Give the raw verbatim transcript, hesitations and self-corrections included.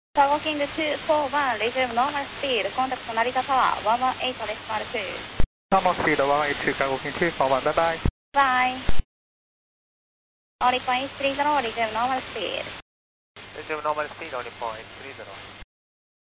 Cargo King two four one, resume normal speed, contact Narita Tower, one one eight decimal two. Normal speed, one one eight two, Cargo King two four one, bye bye. Bye. Only point three zero, resume normal speed. Resume normal speed, only point three zero.